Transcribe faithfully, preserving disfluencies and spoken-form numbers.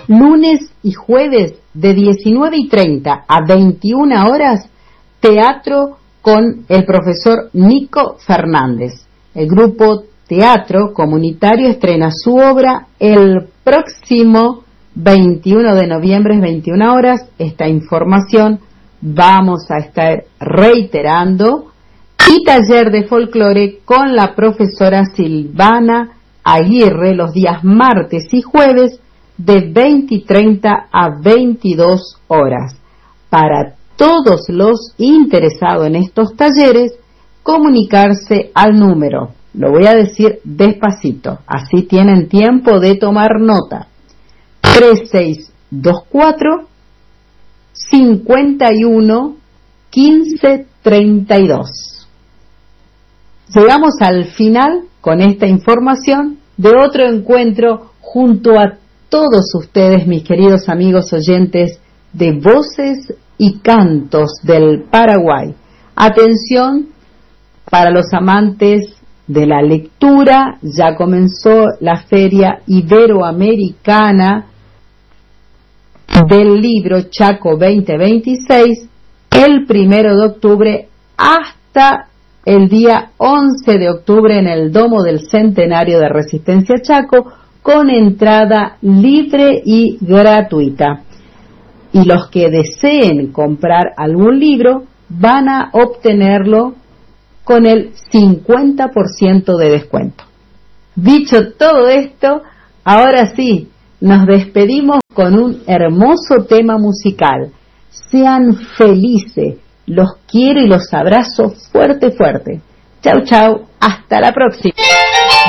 Lunes y jueves de diecinueve y treinta a veintiuna horas, teatro con el profesor Nico Fernández. El grupo Teatro Comunitario estrena su obra el próximo veintiuno de noviembre, veintiuna horas. Esta información vamos a estar reiterando. Y taller de folclore con la profesora Silvana Aguirre los días martes y jueves de veinte y treinta a veintidós horas. Para todos los interesados en estos talleres, comunicarse al número. Lo voy a decir despacito, así tienen tiempo de tomar nota. tres seis dos cuatro, cinco uno, quince treinta y dos. Llegamos al final con esta información de otro encuentro junto a todos ustedes, mis queridos amigos oyentes de Voces y Cantos del Paraguay. Atención para los amantes de la lectura, ya comenzó la Feria Iberoamericana del Libro Chaco veinte veintiséis el primero de octubre hasta el día once de octubre en el Domo del Centenario de Resistencia Chaco, con entrada libre y gratuita. Y los que deseen comprar algún libro van a obtenerlo con el cincuenta por ciento de descuento. Dicho todo esto, ahora sí, nos despedimos con un hermoso tema musical. Sean felices. Los quiero y los abrazo fuerte, fuerte. Chau, chau. Hasta la próxima.